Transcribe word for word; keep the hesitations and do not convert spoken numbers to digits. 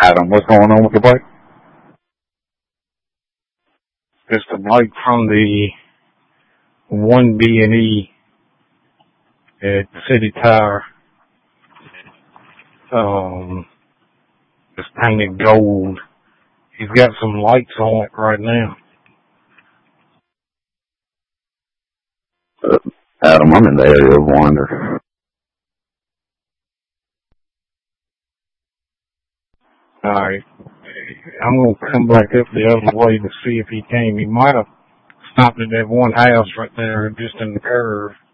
Adam, what's going on with the bike? It's the bike from the one B and E at City Tire. Um, it's painted gold. He's got some lights on it right now. Uh, Adam, I'm in the area of Winder. Alright. I'm going to come back up the other way to see if he came. He might have stopped at that one house right there just in the curve.